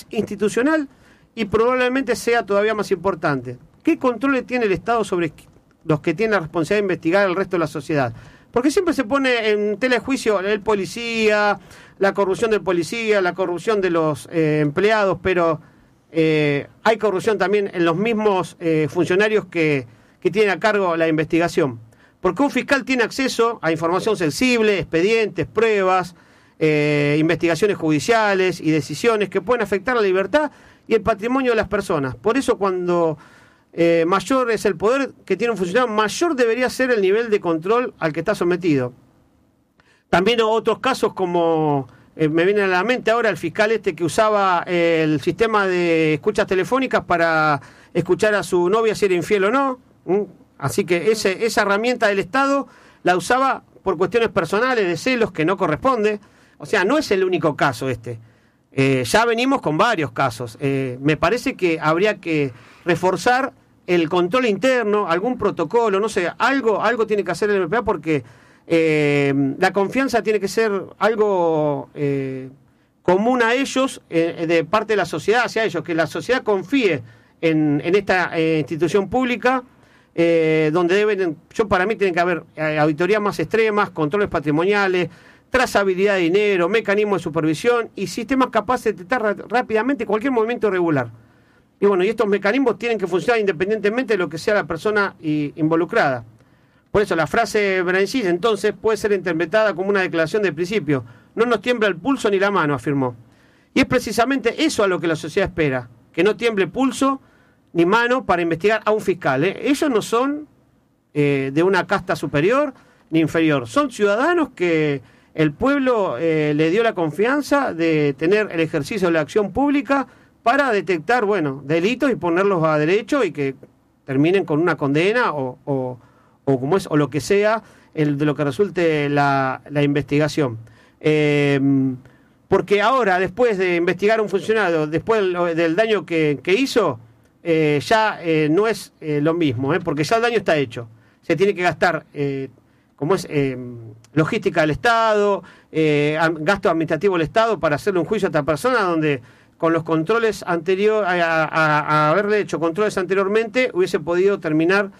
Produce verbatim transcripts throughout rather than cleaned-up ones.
institucional y probablemente sea todavía más importante. ¿Qué controles tiene el Estado sobre los que tienen la responsabilidad de investigar el resto de la sociedad? Porque siempre se pone en tela de juicio el policía, la corrupción del policía, la corrupción de los eh, empleados, pero eh, hay corrupción también en los mismos eh, funcionarios que, que tienen a cargo la investigación. Porque un fiscal tiene acceso a información sensible, expedientes, pruebas, eh, investigaciones judiciales y decisiones que pueden afectar la libertad y el patrimonio de las personas. Por eso cuando eh, mayor es el poder que tiene un funcionario, mayor debería ser el nivel de control al que está sometido. También otros casos como, eh, me viene a la mente ahora el fiscal este que usaba eh, el sistema de escuchas telefónicas para escuchar a su novia si era infiel o no. ¿Mm? Así que ese, esa herramienta del Estado la usaba por cuestiones personales, de celos, que no corresponde. O sea, no es el único caso este. Eh, ya venimos con varios casos. Eh, me parece que habría que reforzar el control interno, algún protocolo, no sé, algo, algo tiene que hacer el M P A porque eh, la confianza tiene que ser algo eh, común a ellos, eh, de parte de la sociedad hacia ellos, que la sociedad confíe en, en esta eh, institución pública, eh, donde deben, yo para mí tienen que haber eh, auditorías más extremas, controles patrimoniales, trazabilidad de dinero, mecanismos de supervisión y sistemas capaces de detectar rápidamente cualquier movimiento irregular. Y bueno, y estos mecanismos tienen que funcionar independientemente de lo que sea la persona y, involucrada. Por eso la frase Benavides entonces puede ser interpretada como una declaración de principio. No nos tiembla el pulso ni la mano, afirmó. Y es precisamente eso a lo que la sociedad espera, que no tiemble pulso ni mano para investigar a un fiscal. ¿eh? Ellos no son eh, de una casta superior ni inferior, son ciudadanos que el pueblo eh, le dio la confianza de tener el ejercicio de la acción pública para detectar, bueno, delitos y ponerlos a derecho y que terminen con una condena o, o, o como es, o lo que sea, el, de lo que resulte la, la investigación. Eh, porque ahora, después de investigar a un funcionario, después del, del daño que, que hizo, eh, ya eh, no es eh, lo mismo, eh, porque ya el daño está hecho. Se tiene que gastar, eh, como es, eh, logística del Estado, eh, gasto administrativo del Estado para hacerle un juicio a esta persona donde con los controles anteriores, a, a, a haberle hecho controles anteriormente, hubiese podido terminar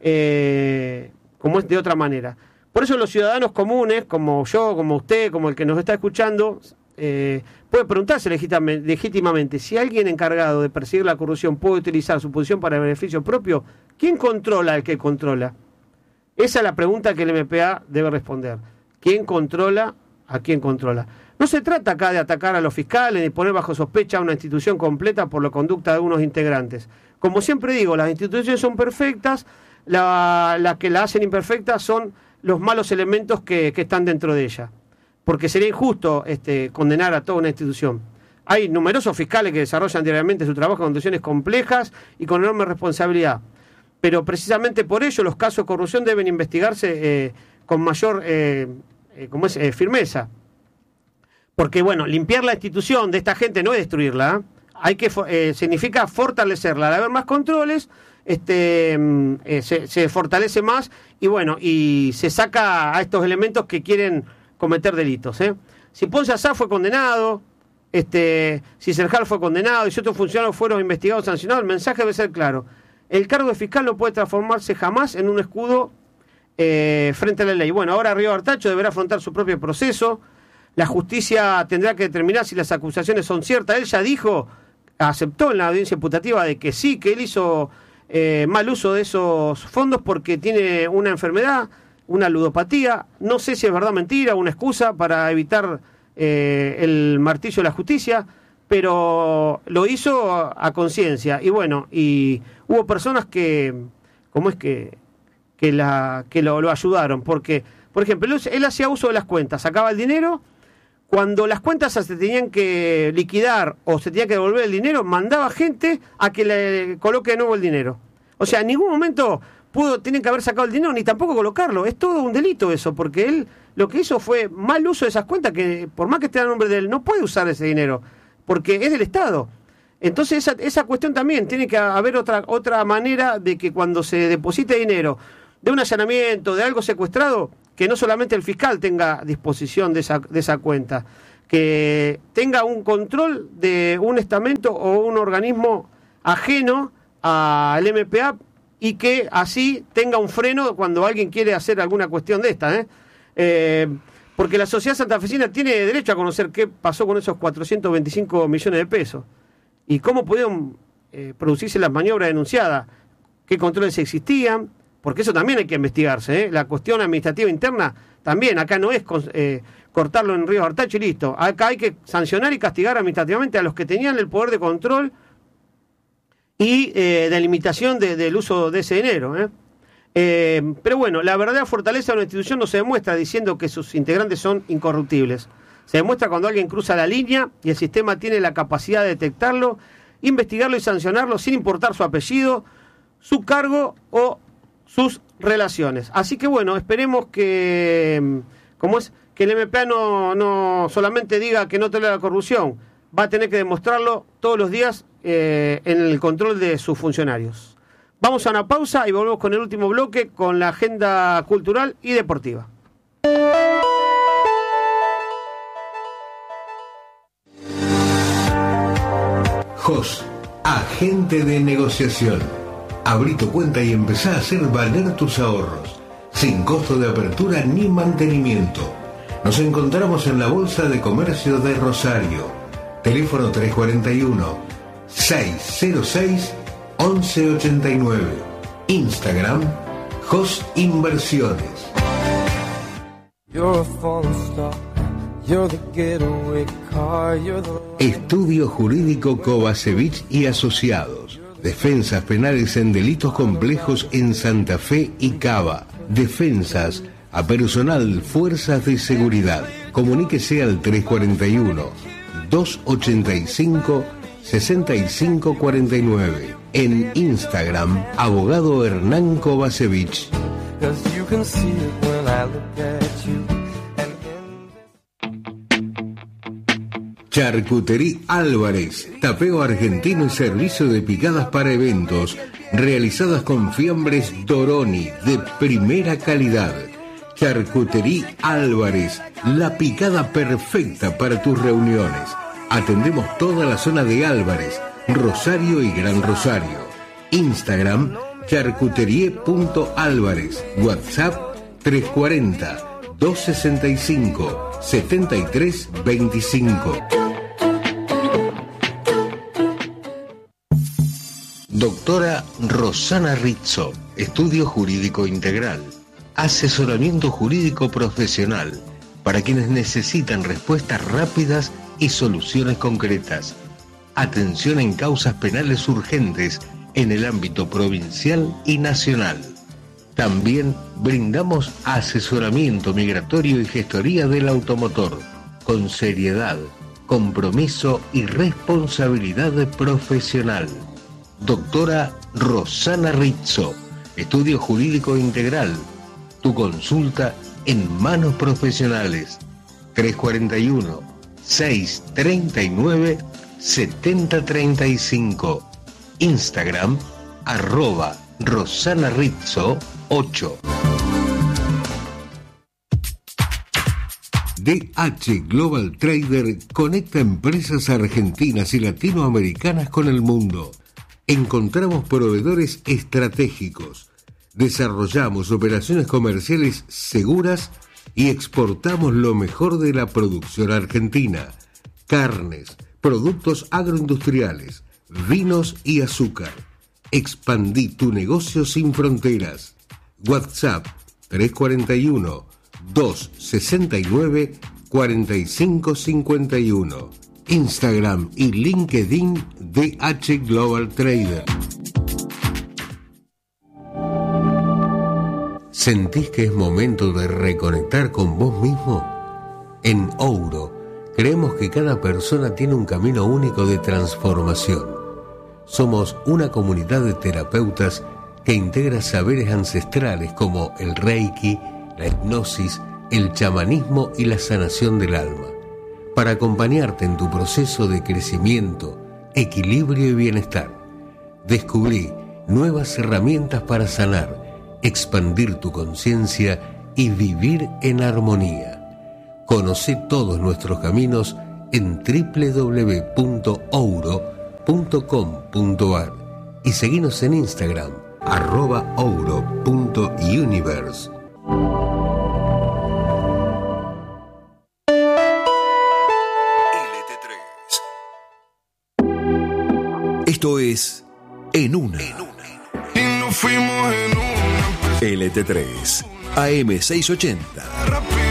eh, como es de otra manera. Por eso los ciudadanos comunes, como yo, como usted, como el que nos está escuchando, eh, puede preguntarse legítimamente, legítimamente si alguien encargado de perseguir la corrupción puede utilizar su posición para el beneficio propio. ¿Quién controla al que controla? Esa es la pregunta que el M P A debe responder. ¿Quién controla a quién controla? No se trata acá de atacar a los fiscales ni poner bajo sospecha a una institución completa por la conducta de algunos integrantes. Como siempre digo, las instituciones son perfectas, las la que la hacen imperfecta son los malos elementos que, que están dentro de ella. Porque sería injusto este, condenar a toda una institución. Hay numerosos fiscales que desarrollan diariamente su trabajo en condiciones complejas y con enorme responsabilidad. Pero precisamente por ello los casos de corrupción deben investigarse eh, con mayor eh, eh, ¿cómo es? Eh, firmeza. Porque, bueno, limpiar la institución de esta gente no es destruirla. ¿eh? Hay que eh, significa fortalecerla. Al haber más controles, este, eh, se, se fortalece más y, bueno, y se saca a estos elementos que quieren cometer delitos. ¿eh? Si Ponce Azá fue condenado, este, si Serjal fue condenado y si otros funcionarios fueron investigados o sancionados, el mensaje debe ser claro. El cargo de fiscal no puede transformarse jamás en un escudo eh, frente a la ley. Bueno, ahora Río Artacho deberá afrontar su propio proceso. La justicia tendrá que determinar si las acusaciones son ciertas. Él ya dijo, aceptó en la audiencia imputativa de que sí, que él hizo eh, mal uso de esos fondos porque tiene una enfermedad, una ludopatía. No sé si es verdad o mentira, una excusa para evitar eh, el martillo de la justicia, pero lo hizo a, a conciencia. Y bueno, y hubo personas que, ¿cómo es que, que, la, que lo, lo ayudaron? Porque, por ejemplo, él, él hacía uso de las cuentas, sacaba el dinero. Cuando las cuentas se tenían que liquidar o se tenía que devolver el dinero, mandaba gente a que le coloque de nuevo el dinero. O sea, en ningún momento pudo, tienen que haber sacado el dinero, ni tampoco colocarlo. Es todo un delito eso, porque él lo que hizo fue mal uso de esas cuentas, que por más que esté a nombre de él, no puede usar ese dinero, porque es del Estado. Entonces esa, esa cuestión también, tiene que haber otra, otra manera de que cuando se deposite dinero de un allanamiento, de algo secuestrado, que no solamente el fiscal tenga disposición de esa, de esa cuenta, que tenga un control de un estamento o un organismo ajeno al M P A y que así tenga un freno cuando alguien quiere hacer alguna cuestión de esta, ¿eh? Eh, porque la sociedad santafesina tiene derecho a conocer qué pasó con esos cuatrocientos veinticinco millones de pesos y cómo pudieron eh, producirse las maniobras denunciadas, qué controles existían, porque eso también hay que investigarse, ¿eh? La cuestión administrativa interna también, acá no es eh, cortarlo en Ríos Artacho y listo, acá hay que sancionar y castigar administrativamente a los que tenían el poder de control y eh, de limitación de, del uso de ese dinero, ¿eh? Eh, pero bueno, la verdadera fortaleza de una institución no se demuestra diciendo que sus integrantes son incorruptibles. Se demuestra cuando alguien cruza la línea y el sistema tiene la capacidad de detectarlo, investigarlo y sancionarlo sin importar su apellido, su cargo o sus relaciones. Así que bueno, esperemos que, ¿cómo es? Que el M P A no, no solamente diga que no tolera la corrupción, va a tener que demostrarlo todos los días eh, en el control de sus funcionarios. Vamos a una pausa y volvemos con el último bloque, con la agenda cultural y deportiva. J O S, agente de negociación. Abrí tu cuenta y empezá a hacer valer tus ahorros, sin costo de apertura ni mantenimiento. Nos encontramos en la Bolsa de Comercio de Rosario. Teléfono tres cuatro uno, seis cero seis, once ochenta y nueve. Instagram, J O S Inversiones. Estudio Jurídico Kovacevic y Asociados. Defensas penales en delitos complejos en Santa Fe y Cava. Defensas a personal, fuerzas de seguridad. Comuníquese al tres cuatro uno, dos ochenta y cinco, sesenta y cinco cuarenta y nueve. En Instagram, Abogado Hernán Kovacevic. Charcutería Álvarez, tapeo argentino y servicio de picadas para eventos, realizadas con fiambres Doroni de primera calidad. Charcutería Álvarez, la picada perfecta para tus reuniones. Atendemos toda la zona de Álvarez, Rosario y Gran Rosario. Instagram, charcuterie punto álvarez. WhatsApp, tres cuatro cero, dos sesenta y cinco, setenta y tres veinticinco. Doctora Rosana Rizzo, Estudio Jurídico Integral. Asesoramiento jurídico profesional para quienes necesitan respuestas rápidas y soluciones concretas. Atención en causas penales urgentes en el ámbito provincial y nacional. También brindamos asesoramiento migratorio y gestoría del automotor, con seriedad, compromiso y responsabilidad profesional. Doctora Rosana Rizzo, Estudio Jurídico Integral. Tu consulta en manos profesionales. tres cuatro uno, seis treinta y nueve, setenta treinta y cinco. Instagram, arroba Rosana Rizzo ocho. D H Global Trader conecta empresas argentinas y latinoamericanas con el mundo. Encontramos proveedores estratégicos, desarrollamos operaciones comerciales seguras y exportamos lo mejor de la producción argentina: carnes, productos agroindustriales, vinos y azúcar. Expandí tu negocio sin fronteras. WhatsApp tres cuatro uno, dos sesenta y nueve, cuarenta y cinco cincuenta y uno. Instagram y LinkedIn D H Global Trader. ¿Sentís que es momento de reconectar con vos mismo? En Ouro, creemos que cada persona tiene un camino único de transformación. Somos una comunidad de terapeutas que integra saberes ancestrales como el Reiki, la hipnosis, el chamanismo y la sanación del alma, para acompañarte en tu proceso de crecimiento, equilibrio y bienestar. Descubrí nuevas herramientas para sanar, expandir tu conciencia y vivir en armonía. Conocé todos nuestros caminos en doble u doble u doble u punto ouro punto com punto a r y seguinos en Instagram, arroba ouro punto universe. Esto es En Una. Y nos fuimos en una. L T tres, A M seiscientos ochenta.